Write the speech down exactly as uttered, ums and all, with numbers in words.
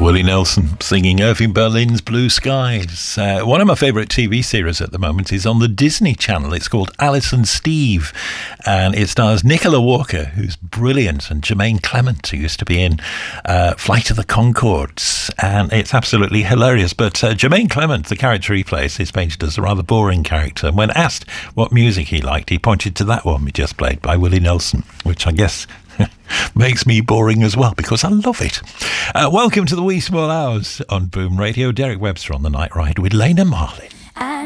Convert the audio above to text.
Willie Nelson singing Irving Berlin's Blue Skies. Uh, one of my favourite T V series at the moment is on the Disney Channel. It's called Alice and Steve, and it stars Nicola Walker, who's brilliant, and Jermaine Clement, who used to be in uh, Flight of the Conchords, and it's absolutely hilarious. But uh, Jermaine Clement, the character he plays, is painted as a rather boring character. And when asked what music he liked, he pointed to that one we just played by Willie Nelson, which I guess makes me boring as well, because I love it. Uh, welcome to the Wee Small Hours on Boom Radio. Derek Webster on the Night Ride with Lena Marlin.